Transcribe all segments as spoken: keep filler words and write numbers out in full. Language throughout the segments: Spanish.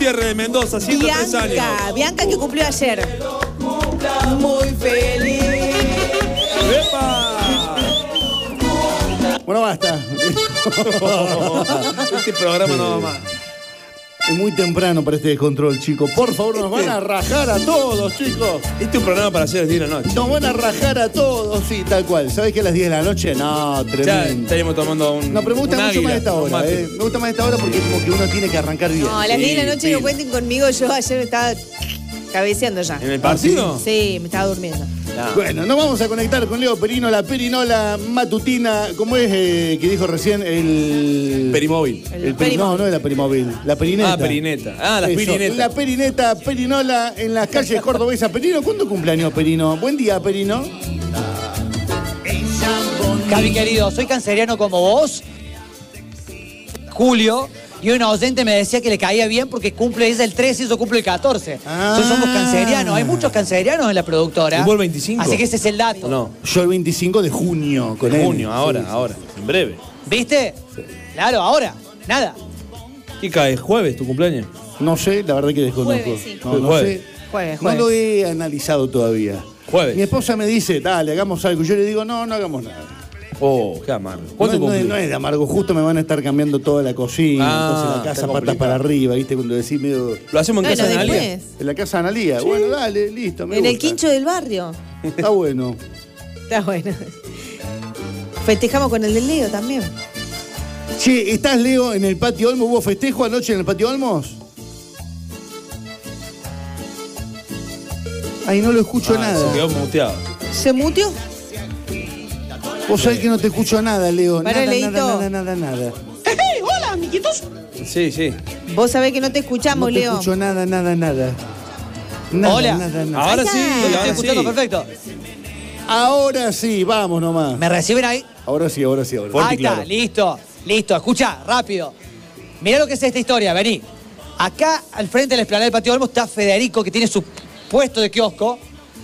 Cierre de Mendoza, ciento tres años. Bianca, Bianca que cumplió ayer. Muy feliz. ¡Epa! Bueno, basta. Este programa no va más. Es muy temprano para este descontrol, chicos. Por favor, nos van a rajar a todos, chicos. Este es un programa para hacer las diez de la noche. Nos van a rajar a todos, sí, tal cual. ¿Sabés que a las diez de la noche? No, Ya tremendo. estaríamos tomando un. No, pero me gusta un mucho águila, más esta un hora, mate. eh. Me gusta más esta hora porque es como que uno tiene que arrancar bien. No, a las Sí, diez de la noche sí. no cuenten conmigo. Yo ayer estaba cabeceando ya. ¿En el partido? Sí, me estaba durmiendo. No. Bueno, nos vamos a conectar con Leo Perino, la perinola matutina, ¿cómo es eh, que dijo recién? El... Perimóvil. El El peri- no, no es la perimóvil, la perineta. Ah, perineta. Ah, la Eso, perineta. La perineta, perinola en las calles cordobesas. Perino, ¿cuándo cumpleaños, Perino? Buen día, Perino. Javi querido, soy canceriano como vos, Julio, y un oyente me decía que le caía bien porque cumple es el trece y yo cumple el catorce. Ah. Entonces somos cancerianos, hay muchos cancerianos en la productora. ¿Y vos el veinticinco? Así que ese es el dato. No, Yo el veinticinco de junio con él. junio, ahora, Sí, sí. ahora, en breve. ¿Viste? Claro, ahora, nada. ¿Qué cae? ¿Jueves tu cumpleaños? No sé, la verdad que desconozco. Jueves, sí. No, no Jueves. sé. Jueves, No jueves. lo he analizado todavía. Jueves. Mi esposa me dice, dale, hagamos algo. Yo le digo, no, no hagamos nada. Oh, qué amargo. No, ¿Cuánto no, es, cumplís? no es de amargo, justo me van a estar cambiando toda la cocina, Ah, entonces la está casa patas complicado. para arriba, ¿viste? Cuando decís medio... ¿Lo hacemos en Bueno, casa de Analia? después. En la casa de Analía. Bueno, dale, listo, me En el gusta. quincho del barrio. Está bueno. Está bueno. Festejamos con el del Leo también. Che, ¿estás, Leo, en el patio Olmos? ¿Hubo festejo anoche en el patio Olmos? Ay, no lo escucho Ah, nada. se quedó muteado. ¿Se mutió? Vos sabés que no te escucho nada, Leo. Para, Nada, Leito. nada, nada, nada, nada. Sí, sí. Vos sabés que no te No escuchamos, te Leo. escucho nada, nada, nada. Nada, Hola. nada, nada. Ahora Ahí sí, está. Lo estoy ahora escuchando sí. perfecto. Ahora sí, vamos nomás. ¿Me reciben ahí? Ahora sí, ahora sí, ahora sí. Fuerte Ahí y claro. está, listo, listo. Escucha, rápido. Mirá lo que es esta historia, vení. Acá, al frente de la explanada del Patio Olmos, está Federico, que tiene su puesto de kiosco.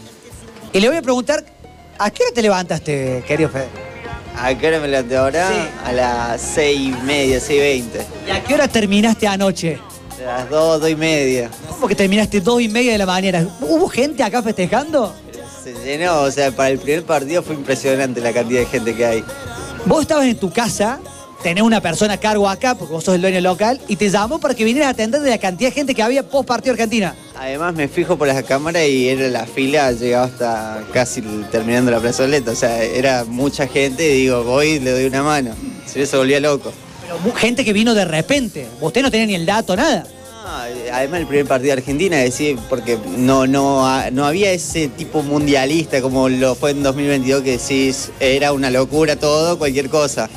Y le voy a preguntar, ¿a qué hora te levantaste, querido Fede? ¿A qué hora me levanté ahora? Sí. A las seis y media, seis y veinte. ¿Y a qué hora terminaste anoche? A las dos, dos y media. ¿Cómo que terminaste dos y media de la mañana? ¿Hubo gente acá festejando? Se llenó, o sea, para el primer partido fue impresionante la cantidad de gente que hay. Vos estabas en tu casa, tenés una persona a cargo acá, porque vos sos el dueño local, y te llamó para que vinieras a atender de la cantidad de gente que había post partido Argentina. Además me fijo por las cámaras y era la fila, llegaba hasta casi terminando la plazoleta. O sea, era mucha gente y digo, voy y le doy una mano. Si no se volvía loco. Pero mu- gente que vino de repente. Usted no tenía ni el dato, nada. Ah, además el primer partido de Argentina, decir, porque no, no, ha- no había ese tipo mundialista como lo fue en dos mil veintidós, que decís, era una locura todo, cualquier cosa.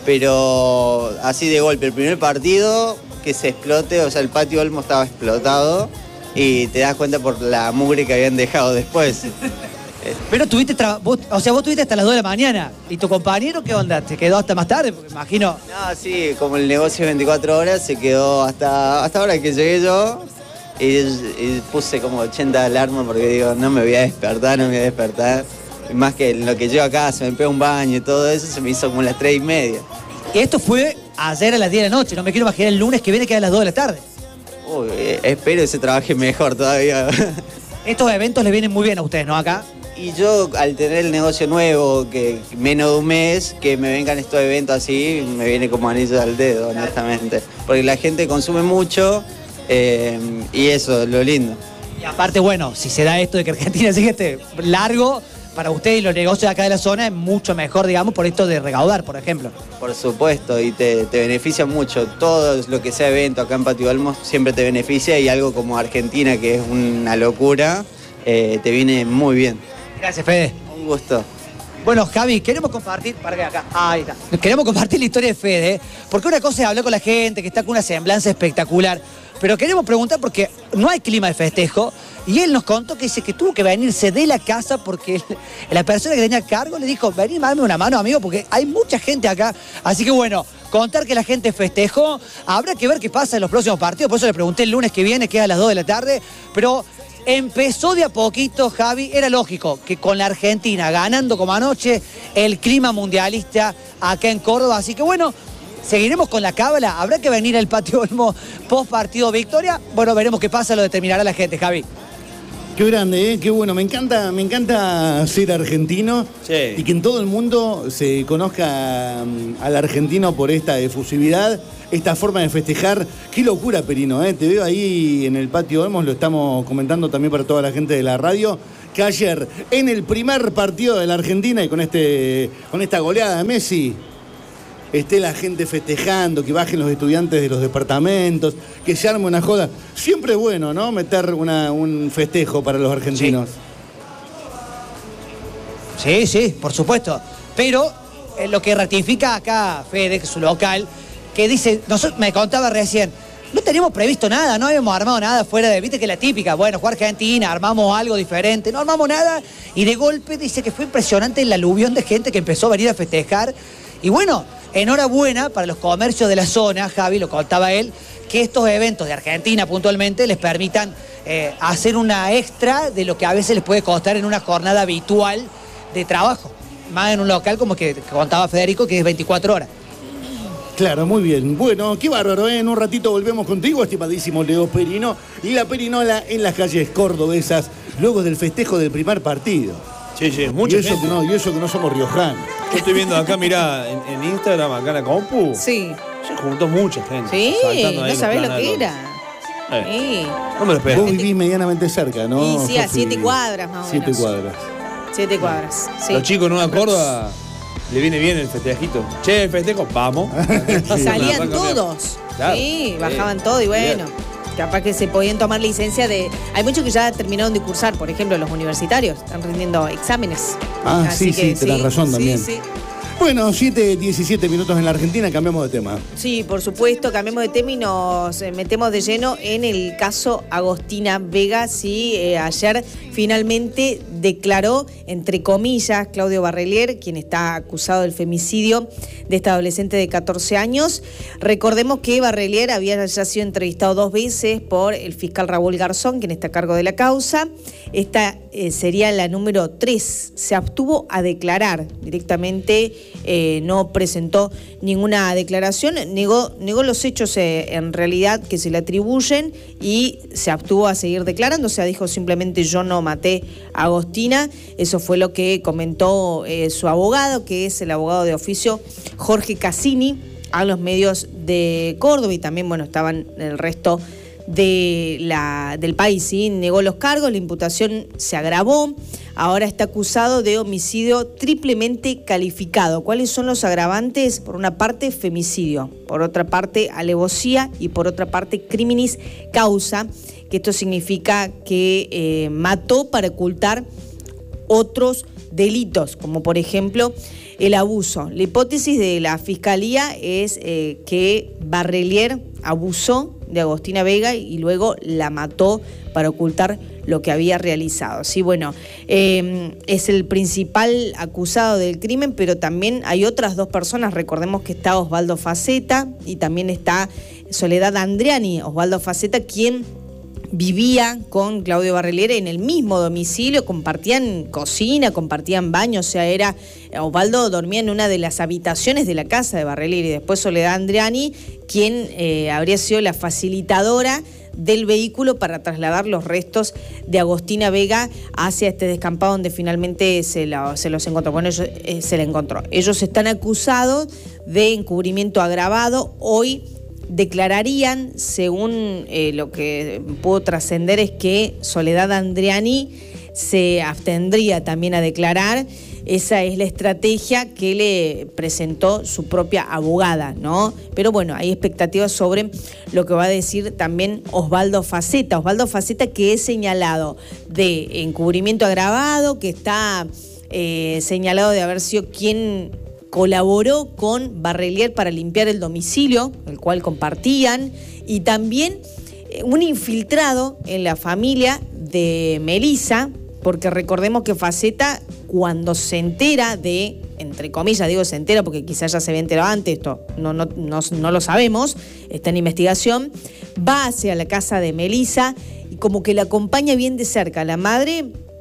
Pero así de golpe, el primer partido que se explote, o sea, el patio Olmo estaba explotado y te das cuenta por la mugre que habían dejado después. Pero tuviste, tra- vos- o sea, vos tuviste hasta las dos de la mañana. ¿Y tu compañero qué onda? ¿Te quedó hasta más tarde? Porque imagino. No, sí, como el negocio es veinticuatro horas, se quedó hasta, hasta ahora que llegué yo y, y puse como ochenta alarmas porque digo, no me voy a despertar, no me voy a despertar. Y más que en lo que llego acá, se me pega un baño y todo eso, se me hizo como las tres y media. Y esto fue ayer a las diez de la noche. No me quiero imaginar el lunes que viene que a las dos de la tarde. Uy, eh, espero que se trabaje mejor todavía. Estos eventos les vienen muy bien a ustedes, ¿no? Acá. Y yo, al tener el negocio nuevo, que menos de un mes, que me vengan estos eventos así, me viene como anillo al dedo, honestamente. Porque la gente consume mucho eh, y eso es lo lindo. Y aparte, bueno, si se da esto de que Argentina sigue este largo, para ustedes y los negocios de acá de la zona es mucho mejor, digamos, por esto de recaudar, por ejemplo. Por supuesto, y te, te beneficia mucho. Todo lo que sea evento acá en Patio Olmos siempre te beneficia y algo como Argentina, que es una locura, eh, te viene muy bien. Gracias, Fede. Un gusto. Bueno, Javi, queremos compartir, para que acá, ahí está. Queremos compartir la historia de Fede, porque una cosa es hablar con la gente, que está con una semblanza espectacular, pero queremos preguntar porque no hay clima de festejo, y él nos contó que dice que tuvo que venirse de la casa porque el- la persona que tenía a cargo le dijo, vení, dame una mano, amigo, porque hay mucha gente acá. Así que bueno, contar que la gente festejó, habrá que ver qué pasa en los próximos partidos, por eso le pregunté el lunes que viene, que es a las dos de la tarde, pero empezó de a poquito, Javi, era lógico que con la Argentina ganando como anoche, el clima mundialista acá en Córdoba, así que bueno, ¿Seguiremos con la cábala? ¿Habrá que venir al Patio Olmo post partido victoria? Bueno, veremos qué pasa, lo determinará la gente, Javi. Qué grande, ¿eh? Qué bueno. Me encanta, me encanta ser argentino Sí. y que en todo el mundo se conozca um, al argentino por esta efusividad, esta forma de festejar. Qué locura, Perino, ¿eh? Te veo ahí en el Patio Olmos, lo estamos comentando también para toda la gente de la radio, que ayer, en el primer partido de la Argentina y con, este, con esta goleada de Messi, esté la gente festejando, que bajen los estudiantes de los departamentos, que se arme una joda. Siempre es bueno, ¿no? Meter una, un festejo para los argentinos. Sí, sí, por supuesto. Pero eh, lo que ratifica acá Fede, que es su local, que dice, nosotros, me contaba recién, no teníamos previsto nada, no habíamos armado nada fuera de, viste que la típica, bueno, fue Argentina, armamos algo diferente, no armamos nada, y de golpe dice que fue impresionante el aluvión de gente que empezó a venir a festejar. Y bueno, enhorabuena para los comercios de la zona, Javi, lo contaba él, que estos eventos de Argentina puntualmente les permitan eh, hacer una extra de lo que a veces les puede costar en una jornada habitual de trabajo. Más en un local como que, que contaba Federico, que es veinticuatro horas. Claro, muy bien. Bueno, qué bárbaro, ¿eh? En un ratito volvemos contigo, estimadísimo Leo Perino, y la Perinola en las calles cordobesas, luego del festejo del primer partido. Sí, sí, mucha y eso gente. que no, y eso que no somos riojanos. Yo estoy viendo acá, mirá, en, en Instagram, acá en la compu. Sí. Se juntó mucha gente. Sí, saltando ahí no en sabés los lo que planeros. era. Eh, Sí. No me lo espero. Vos vivís medianamente cerca, ¿no? Y sí, a Sofi? siete cuadras más o Siete menos. cuadras. Siete cuadras. Sí. Los chicos en una Córdoba le viene bien el festejito. Che, el festejo, vamos. Salían Arrancan todos. Claro. Sí, Sí. bajaban todo y bueno. Capaz que se podían tomar licencia de... Hay muchos que ya terminaron de cursar, por ejemplo, los universitarios. Están rindiendo exámenes. Ah, Así sí, que sí, tenés razón sí, también. Sí, Bueno, siete diecisiete minutos en la Argentina, cambiamos de tema. sí, por supuesto, cambiamos de tema y nos eh, metemos de lleno en el caso Agostina Vega. Sí, eh, ayer finalmente declaró, entre comillas, Claudio Barrelier, quien está acusado del femicidio de esta adolescente de catorce años. Recordemos que Barrelier había ya sido entrevistado dos veces por el fiscal Raúl Garzón, quien está a cargo de la causa. Esta eh, sería la número tres. Se abstuvo a declarar directamente, eh, no presentó ninguna declaración, negó, negó los hechos eh, en realidad que se le atribuyen y se abstuvo a seguir declarando. O sea, dijo simplemente yo no maté a Agostina. Eso fue lo que comentó eh, su abogado, que es el abogado de oficio Jorge Cassini, a los medios de Córdoba, y también, bueno, estaban el resto de la, del país, ¿sí? Negó los cargos, la imputación se agravó, ahora está acusado de homicidio triplemente calificado. ¿Cuáles son los agravantes? Por una parte, femicidio, por otra parte, alevosía y por otra parte, criminis causa, que esto significa que eh, mató para ocultar otros delitos, como por ejemplo el abuso. La hipótesis de la Fiscalía es eh, que Barrelier abusó de Agostina Vega y luego la mató para ocultar lo que había realizado. Sí, bueno, eh, es el principal acusado del crimen, pero también hay otras dos personas. Recordemos que está Osvaldo Faceta y también está Soledad Andriani. Osvaldo Faceta, quien vivía con Claudio Barrelier en el mismo domicilio, compartían cocina, compartían baño, o sea, era Osvaldo dormía en una de las habitaciones de la casa de Barrelier, y después Soledad Andriani, quien eh, habría sido la facilitadora del vehículo para trasladar los restos de Agostina Vega hacia este descampado donde finalmente se, la, se los encontró. Bueno, ellos, eh, se la encontró. Ellos están acusados de encubrimiento agravado. Hoy declararían, según eh, lo que pudo trascender, es que Soledad Andriani se abstendría también a declarar. Esa es la estrategia que le presentó su propia abogada, ¿no? Pero bueno, hay expectativas sobre lo que va a decir también Osvaldo Faceta. Osvaldo Faceta, que es señalado de encubrimiento agravado, que está eh, señalado de haber sido quien colaboró con Barrelier para limpiar el domicilio, el cual compartían, y también un infiltrado en la familia de Melissa, porque recordemos que Faceta, cuando se entera de, entre comillas digo se entera porque quizás ya se había enterado antes, esto no, no, no, no lo sabemos, está en investigación, va hacia la casa de Melissa y como que la acompaña bien de cerca. La madre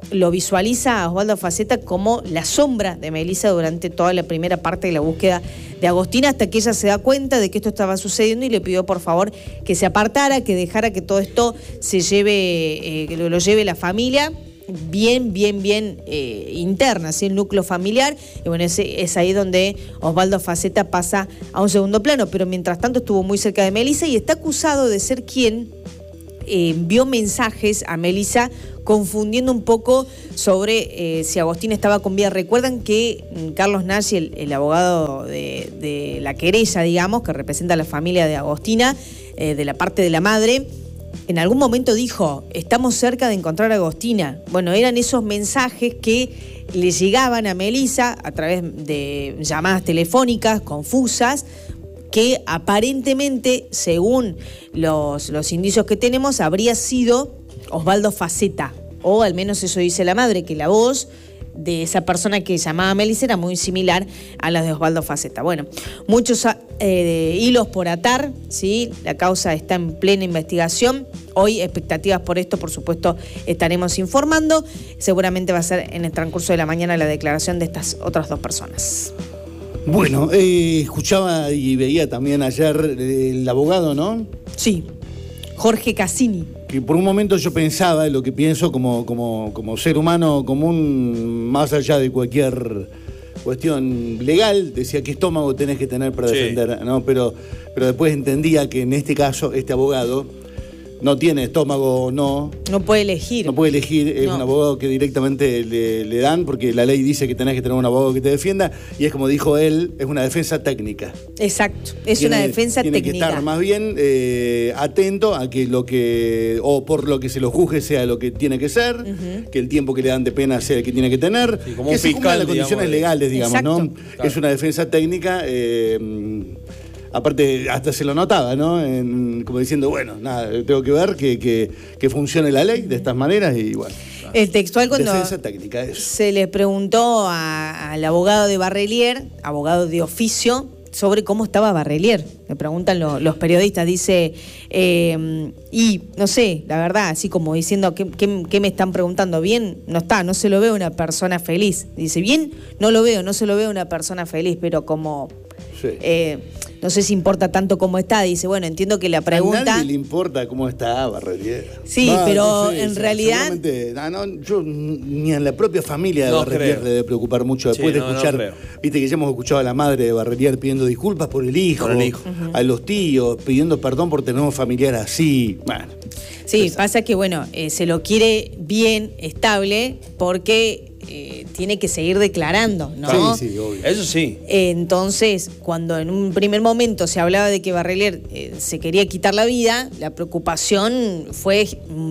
lo visualiza a Osvaldo Faceta como la sombra de Melissa durante toda la primera parte de la búsqueda de Agostina, hasta que ella se da cuenta de que esto estaba sucediendo y le pidió por favor que se apartara, que dejara que todo esto se lleve, eh, que lo, lo lleve la familia. Bien, bien, bien eh, interna, ¿sí? El núcleo familiar. Y bueno, es, es ahí donde Osvaldo Faceta pasa a un segundo plano. Pero mientras tanto estuvo muy cerca de Melissa y está acusado de ser quien eh, envió mensajes a Melissa confundiendo un poco sobre eh, si Agostina estaba con vida. Recuerdan que Carlos Nagy, el, el abogado de, de la querella, digamos, que representa a la familia de Agostina, eh, de la parte de la madre, en algún momento dijo, estamos cerca de encontrar a Agostina. Bueno, eran esos mensajes que le llegaban a Melissa a través de llamadas telefónicas confusas, que aparentemente, según los, los indicios que tenemos, habría sido Osvaldo Faceta, o al menos eso dice la madre, que la voz de esa persona que llamaba a Melissa era muy similar a la de Osvaldo Faceta. Bueno, muchos eh, hilos por atar, ¿sí? La causa está en plena investigación. Hoy expectativas por esto, por supuesto, estaremos informando. Seguramente va a ser en el transcurso de la mañana la declaración de estas otras dos personas. Bueno, eh, escuchaba y veía también ayer el abogado, ¿no? Sí, Jorge Cassini. Que por un momento yo pensaba, lo que pienso como, como, como ser humano común, más allá de cualquier cuestión legal, decía qué estómago tenés que tener para Sí. defender, ¿no? Pero, pero después entendía que en este caso este abogado no tiene estómago o no. No puede elegir. No puede elegir, es No. un abogado que directamente le, le dan, porque la ley dice que tenés que tener un abogado que te defienda, y es como dijo él, es una defensa técnica. Exacto, es Tiene- una defensa tiene técnica. que estar más bien eh, atento a que lo que, o por lo que se lo juzgue sea lo que tiene que ser, Ujú. que el tiempo que le dan de pena sea el que tiene que tener, Sí, como que un se cumplan fiscal, las condiciones digamos, de- legales, digamos, ¿no? Exacto. Es una defensa técnica. eh, Aparte, hasta se lo notaba, ¿no? En- como diciendo, bueno, nada, tengo que ver que, que, que funcione la ley de estas maneras y bueno. El textual cuando Defensa técnica, eso. se le preguntó a- al abogado de Barrelier, abogado de oficio, sobre cómo estaba Barrelier. Me preguntan lo- los periodistas, dice, eh, y no sé, la verdad, así como diciendo, ¿qué, qué, qué me están preguntando? Bien, no está, no se lo veo una persona feliz. Dice, bien, no lo veo, no se lo veo una persona feliz, pero como... Sí. eh, no sé si importa tanto cómo está. Dice, bueno, entiendo que la A pregunta... nadie le importa cómo está Barrelier. Sí, pero en realidad- seguramente, ah, no, yo ni a la propia familia de No Barrelier creo. le debe preocupar mucho después Sí, de no, no escuchar. creo. Viste que ya hemos escuchado a la madre de Barrelier pidiendo disculpas por el hijo, Por el hijo. a los tíos pidiendo perdón por tener un familiar así. Bueno, Sí, pasa que, bueno, eh, se lo quiere bien, estable, porque eh, tiene que seguir declarando, ¿no? sí, sí, obvio. Eso sí. Eh, Entonces, cuando en un primer momento se hablaba de que Barrelier eh, se quería quitar la vida, la preocupación fue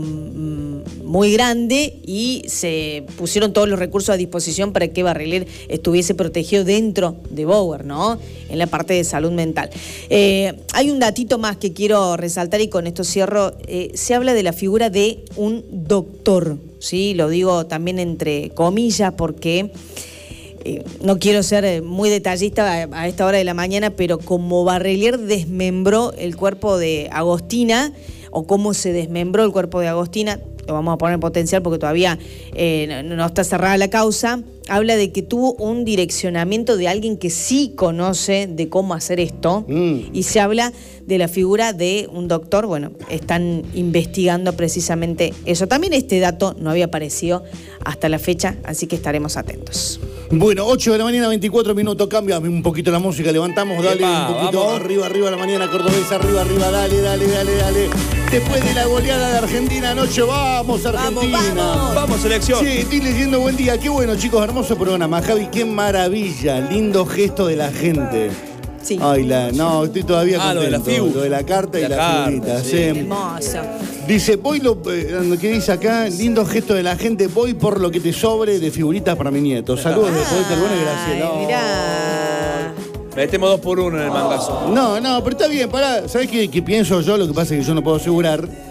mm, muy grande y se pusieron todos los recursos a disposición para que Barrelier estuviese protegido dentro de Bower, ¿no? En la parte de salud mental. Eh, hay un datito más que quiero resaltar y con esto cierro. Eh, se habla de la figura de un doctor, ¿sí? Lo digo también entre comillas porque... Eh, no quiero ser eh, muy detallista a, a esta hora de la mañana, pero como Barrelier desmembró el cuerpo de Agostina, o cómo se desmembró el cuerpo de Agostina, lo vamos a poner en potencial porque todavía eh, no, no está cerrada la causa, habla de que tuvo un direccionamiento de alguien que sí conoce de cómo hacer esto, Mm. y se habla de la figura de un doctor. Bueno, están investigando precisamente eso. También este dato no había aparecido hasta la fecha, así que estaremos atentos. Bueno, ocho de la mañana, veinticuatro minutos, cámbiame un poquito la música, levantamos, dale Epa, un poquito, vamos. arriba, arriba la mañana cordobesa, arriba, arriba, dale, dale, dale, dale. Después de la goleada de Argentina anoche, vamos Argentina. Vamos, vamos. Vamos, selección. Sí, estoy leyendo buen día, qué bueno chicos, hermoso programa, Javi, qué maravilla, lindo gesto de la gente. Sí. Ay, la, no, estoy todavía Ah, lo de contento. la figu. Lo de la carta y La la, carta, figurita, sí. sí. Hermoso. Dice, voy lo eh, ¿qué dice acá? Lindo gesto de la gente, voy por lo que te sobre de figuritas para mi nieto. Saludos de Poeta Albona y Graciela. Ay, mirá. Metemos dos por uno en el mangazo. No, no, pero está bien, pará. ¿Sabés qué, qué pienso yo? Lo que pasa es que yo no puedo asegurar.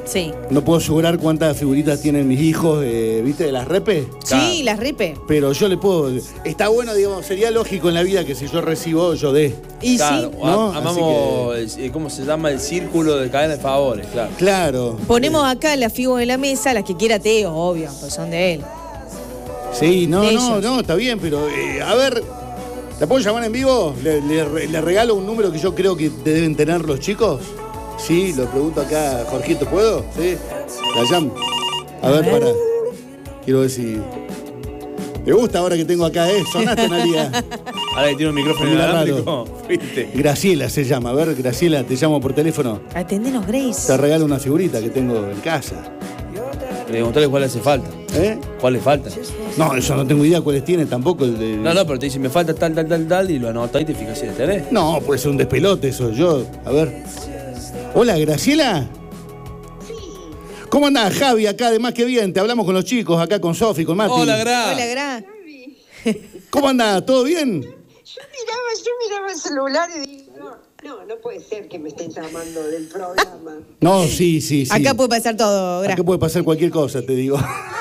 Sí. No puedo asegurar cuántas figuritas tienen mis hijos, eh, ¿viste? De las repes. Sí, las ripe. Pero yo le puedo... Está bueno, digamos, sería lógico en la vida que si yo recibo, yo dé. Y Claro, sí, ¿no? a- amamos, el- ¿cómo se llama? El círculo de cadena de favores, claro. Claro. ponemos acá las figos en la mesa, las que quiera Teo, obvio, pues son de él. Sí, no, De no, ellos. no, está bien, pero eh, a ver, ¿la puedo llamar en vivo? ¿Le, le re- le regalo un número que yo creo que deben tener los chicos? Sí, lo pregunto acá a Jorgito, ¿puedo? Sí. La llamo. A ver, para. Quiero ver si. ¿Te gusta ahora que tengo acá, eh? Sonaste, Analia. Ahora que tiene un micrófono Mira, inalámbrico, ¿viste? Graciela se llama. A ver, Graciela, te llamo por teléfono. Atendenos, Grace. Te regalo una figurita que tengo en casa. Preguntarle cuál le hace falta. ¿Eh? ¿Cuál le falta? No, eso no tengo idea cuáles tiene tampoco. El de... No, no, pero te dice, me falta tal, tal, tal, tal, y lo anota y te fijas si le tenés. No, puede ser un despelote eso. Yo, a ver. Hola, Graciela. ¿Cómo andás, Javi? Acá, de Más que Bien. Te hablamos con los chicos, acá con Sofi, con Mati. Hola, Gra. Hola, Gra. ¿Cómo andás? ¿Todo bien? Yo miraba, yo miraba el celular y dije, no, no, no puede ser que me estén llamando del programa. No, sí, sí, sí. Acá puede pasar todo, Gra. Acá puede pasar cualquier cosa, te digo.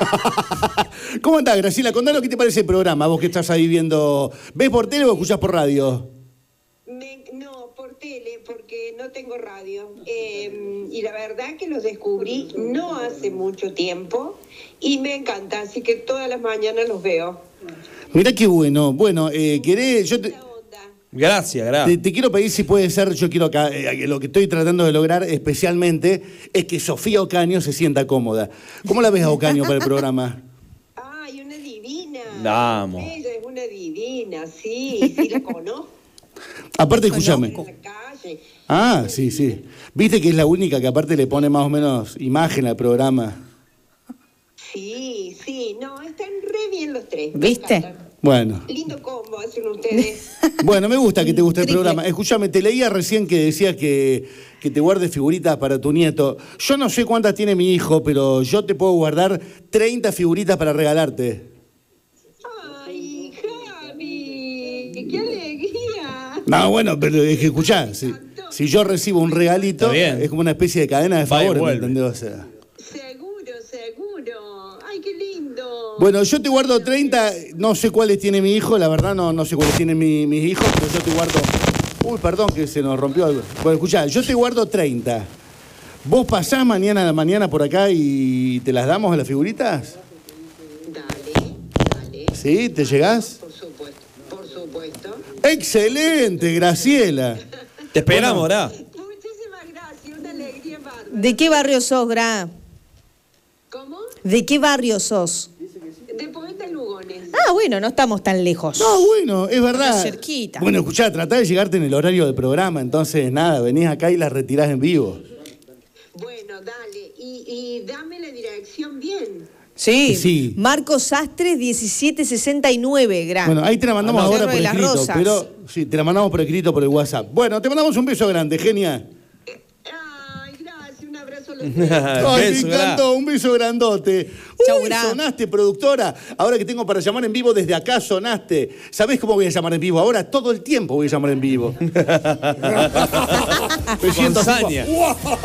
¿Cómo andás, Graciela? Contanos qué te parece el programa, vos que estás ahí viendo. ¿Ves por tele o escuchás por radio? Me- no, por tele, porque no tengo radio. Eh, y la verdad que los descubrí no hace mucho tiempo y me encanta, así que todas las mañanas los veo. Mirá qué bueno. Bueno, eh, querés. Yo te, Esa onda. Gracias, Gra. te- te quiero pedir si puede ser. Yo quiero acá. eh, lo que estoy tratando de lograr especialmente es que Sofía Ocaño se sienta cómoda. ¿Cómo la ves a Ocaño para el programa? Ay, una divina. Vamos. Ella es una divina, sí, sí la conozco Aparte, escúchame. en la calle. Ah, sí, sí. Viste que es la única que aparte le pone más o menos imagen al programa. Sí, sí, no, están re bien los tres. me ¿Viste? encantan. Bueno. Lindo combo hacen ustedes. Bueno, me gusta que te guste el Triple. programa. Escúchame, te leía recién que decías que, que te guardes figuritas para tu nieto. Yo no sé cuántas tiene mi hijo, pero yo te puedo guardar treinta figuritas para regalarte. Ay, Javi, qué alegría. No, bueno, pero es que escuchá, si, si yo recibo un regalito, Está bien. es como una especie de cadena de Va y favores, ¿me vuelve. entendés? O sea, Seguro, seguro. Ay, qué lindo. bueno, yo te guardo treinta, no sé cuáles tiene mi hijo, la verdad no, no sé cuáles tienen mi- mis hijos, pero yo te guardo... Uy, perdón que se nos rompió algo. Bueno, escuchá, yo te guardo treinta. ¿Vos pasás mañana a la mañana por acá y te las damos a las figuritas? Dale, dale. ¿Sí? ¿Te llegás? Por supuesto, por supuesto. ¡Excelente, Graciela! Te esperamos, Gra. Muchísimas gracias, una alegría bárbara. ¿De qué barrio sos, Gra? ¿Cómo? ¿De qué barrio sos? De Poeta Lugones. Ah, bueno, no estamos tan lejos. No, bueno, es verdad. Acá cerquita. Bueno, escuchá, tratá de llegarte en el horario del programa, entonces nada, venís acá y las retirás en vivo. Bueno, dale. Y, y dame la dirección bien. Sí. Sí. Marcos Sastres diecisiete sesenta y nueve, Gra. Bueno, ahí te la mandamos Ah, no. ahora Cerro por de las escrito, Rosas. pero sí, te la mandamos por escrito por el WhatsApp. Bueno, te mandamos un beso grande, genia. Ay, gracias. Un abrazo a los tres. Ay, Beso, me Gra. encantó, un beso grandote. Chau, Uy, Gra. sonaste, productora. Ahora que tengo para llamar en vivo desde acá, sonaste. ¿Sabés cómo voy a llamar en vivo? Ahora todo el tiempo voy a llamar en vivo. Me siento así como- saña.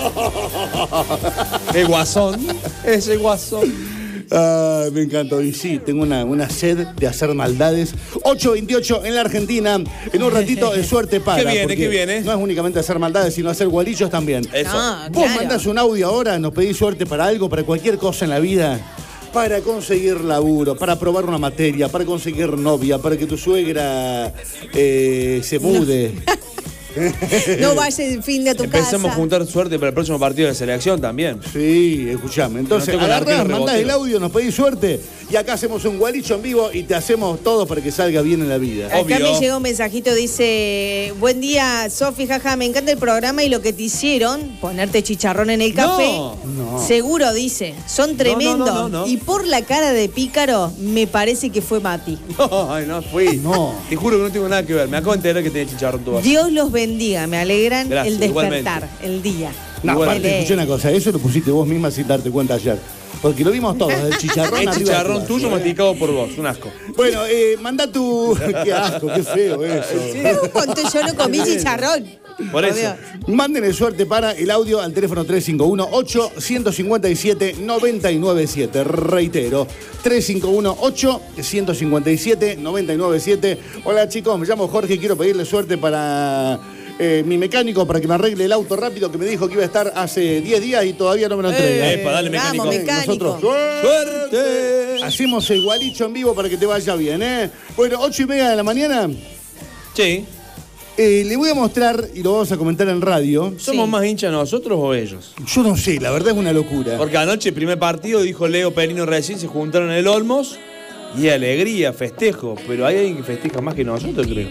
El guasón. Ese guasón. Ay, me encantó. Y sí, tengo una, una sed de hacer maldades. ocho veintiocho en la Argentina. En un ratito de suerte para. ¿Qué viene, porque qué viene? No es únicamente hacer maldades, sino hacer gualichos también. Eso. Ah, Vos claro. mandás un audio ahora, nos pedís suerte para algo, para cualquier cosa en la vida. Para conseguir laburo, para aprobar una materia, para conseguir novia, para que tu suegra eh, se mude. No vayas el fin de a tu Empecemos casa. a juntar suerte para el próximo partido de selección también. Sí, escuchame. Entonces, No tengo un agarrás, arquero mandás rebotero. el audio, nos pedís suerte y acá hacemos un gualicho en vivo y te hacemos todo para que salga bien en la vida. Acá Obvio. me llegó un mensajito, dice, buen día, Sofi, jaja, me encanta el programa y lo que te hicieron, ponerte chicharrón en el café, No. seguro, dice, son tremendos. no, no, no. Y por la cara de pícaro, me parece que fue Mati. No, ay, no fui. No. Te juro que no tengo nada que ver. Me acabo de enterar que tenés chicharrón tu vaso. Dios los bendiga, me alegran Gracias, el despertar, igualmente. el día. No, Igual. aparte, escuché una cosa, eso lo pusiste vos misma sin darte cuenta ayer. Porque lo vimos todos, el chicharrón El arriba chicharrón de tu tuyo vaso, ¿eh? masticado por vos. Un asco. Bueno, eh, manda tu... Qué asco, qué feo eso. ¿Cómo conté? Yo no comí chicharrón. Por eso. Dios. Mándenle suerte para el audio al teléfono tres cinco uno, ocho cinco siete, nueve nueve siete. Reitero, tres cinco uno, ocho cinco siete, nueve nueve siete. Hola chicos, me llamo Jorge y quiero pedirle suerte para eh, mi mecánico para que me arregle el auto rápido que me dijo que iba a estar hace diez días y todavía no me lo entrega. Eh, Epa, dale, mecánico. Vamos, mecánico. Nosotros, ¡Suerte! hacemos el gualicho en vivo para que te vaya bien, ¿eh? Bueno, ocho y media de la mañana. Sí. Eh, le voy a mostrar, y lo vamos a comentar en radio. ¿Somos Sí. más hinchas nosotros o ellos? Yo no sé, la verdad es una locura. Porque anoche, primer partido, dijo Leo Perino recién, se juntaron en el Olmos y alegría, festejo. Pero hay alguien que festeja más que nosotros, creo.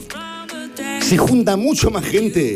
Se junta mucho más gente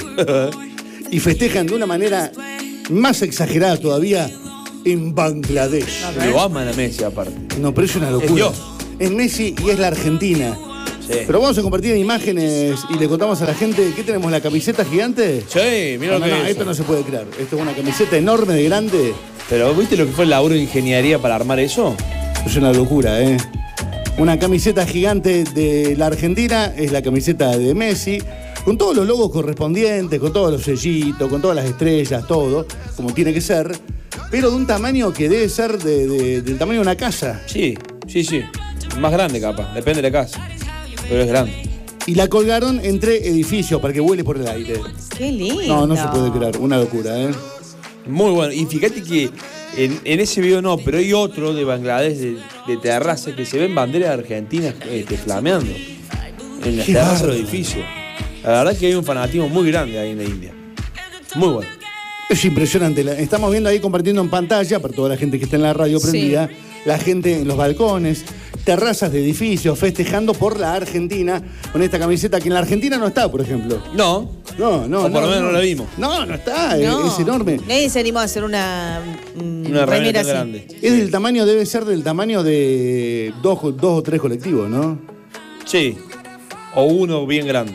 y festejan de una manera más exagerada todavía en Bangladesh. Lo aman a Messi, aparte. No, pero es una locura. Es Dios. Es Messi y es la Argentina. Sí. Pero vamos a compartir imágenes y le contamos a la gente que tenemos la camiseta gigante. Sí, mira No, lo no, que no, es. esto no se puede creer. Esto es una camiseta enorme de grande. Pero ¿viste lo que fue el laburo de ingeniería para armar eso? Es una locura, ¿eh? Una camiseta gigante de la Argentina, es la camiseta de Messi, con todos los logos correspondientes, con todos los sellitos, con todas las estrellas, todo, como tiene que ser, pero de un tamaño que debe ser de, de- del tamaño de una casa. Sí, sí, sí. Más grande capaz, depende de la casa. Pero es grande. Y la colgaron entre edificios para que vuele por el aire. Qué lindo. No, no se puede creer, una locura, ¿eh? Muy bueno. Y fíjate que en, en ese video no, pero hay otro de Bangladesh, de, de terraza, que se ven banderas argentinas este, flameando en las Qué terrazas de bárbaro. los edificios. La verdad que hay un fanatismo muy grande ahí en la India. Muy bueno. Es impresionante. La- Estamos viendo ahí compartiendo en pantalla, para toda la gente que está en la radio Sí. prendida, la gente en los balcones, terrazas de edificios, festejando por la Argentina con esta camiseta que en la Argentina no está, por ejemplo. No, No, no, O por no, lo menos no la vimos. No, no está, es- No. es enorme. Nadie se animó a hacer una, mm, una remera remera tan así. grande. Es del tamaño, debe ser del tamaño de dos, dos o tres colectivos, ¿no? Sí. O uno bien grande.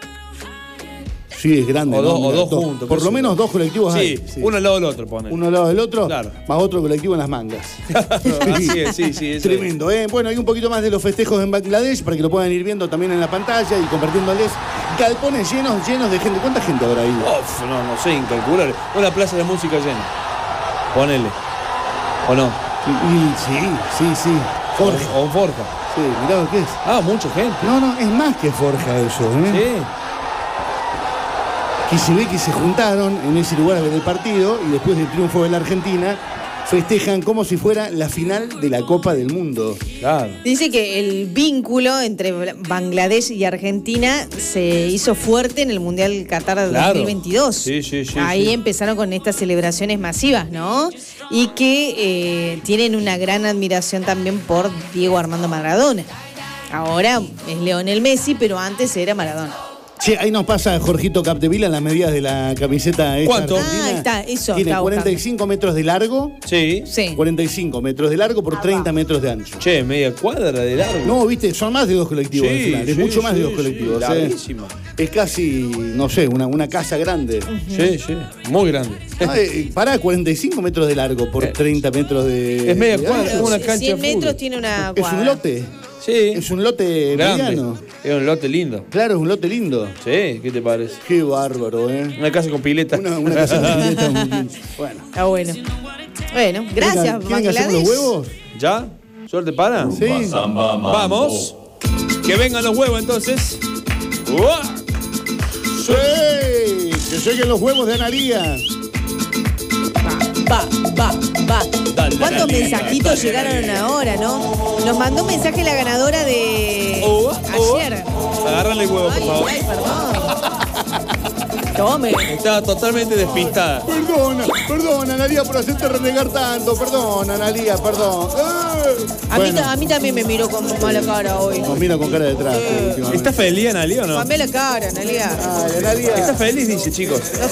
Sí, es grande. O ¿no? dos- o Mira, dos do- juntos, Por qué lo sé menos yo. dos colectivos Sí, hay. uno al lado del otro, pone. Uno al lado del otro, Claro. más otro colectivo en las mangas. Así es, sí, sí. eso es. Tremendo, ¿eh? Bueno, hay un poquito más de los festejos en Bangladesh para que lo puedan ir viendo también en la pantalla y compartiéndoles. Galpones llenos, llenos de gente. ¿Cuánta gente habrá ahí? Uf, no, no sé, incalculable. Una plaza de música llena. Ponele. ¿O no? Y, y- sí, sí, sí. Forja. O un Forja. Sí, mirá lo que es. Ah, mucha gente. No, no, es más que Forja eso, ¿eh? Sí. Que se ve que se juntaron en ese lugar a ver el partido y después del triunfo de la Argentina festejan como si fuera la final de la Copa del Mundo. Claro. Dice que el vínculo entre Bangladesh y Argentina se hizo fuerte en el Mundial Qatar de Claro. dos mil veintidós. Sí, sí, sí, Ahí sí. empezaron con estas celebraciones masivas, ¿no? Y que eh, tienen una gran admiración también por Diego Armando Maradona. Ahora es Lionel Messi, pero antes era Maradona. Che, ahí nos pasa Jorgito Capdevila en las medidas de la camiseta esta ¿Cuánto? argentina. Ah, ahí está, eso Tiene estaba cuarenta y cinco metros de largo, Sí. Sí. cuarenta y cinco metros de largo por treinta metros de ancho. Che, media cuadra de largo. No, viste, son más de dos colectivos Sí, al final, es sí, mucho más de sí, dos sí, colectivos. ¿eh? larguísimo. Es casi, no sé, una, una casa grande. Sí, sí. Muy grande. Ah, eh, pará, cuarenta y cinco metros de largo por treinta metros de. Es media de cuadra, ancho. es una cancha cien de fútbol. metros tiene una Es cuadra. un lote. Sí. Es un lote grande. mediano. Es un lote lindo. Claro, es un lote lindo. Sí, ¿qué te parece? Qué bárbaro, ¿eh? Una casa con pileta. Una, una casa de pileta muy linda. Bueno. Ah, bueno. Bueno, gracias, Venga, ¿quieren que hacemos Bangladesh. los huevos? ¿Ya? ¿Suerte para? Sí. Vamos. Que vengan los huevos entonces. ¡Uah! Sí. Que lleguen los huevos de Analía. Va, va, va. Dale, ¿Cuántos dale, mensajitos dale, llegaron ahora, no? Nos mandó un mensaje la ganadora de Oh, oh. ayer. Agárrale el huevo, por Ay, favor. ay, perdón. Tome. Estaba totalmente despistada. Perdona, perdona, Analía, por hacerte renegar tanto. Perdona, Analía, perdón. Eh. A, mí, Bueno, ta- a mí también me miró con mala cara hoy. nos mira con cara de traste últimamente. ¿Está feliz, Analia, o no? Cambié la cara, Analia. Ay, Analía. Está feliz, dice, chicos. No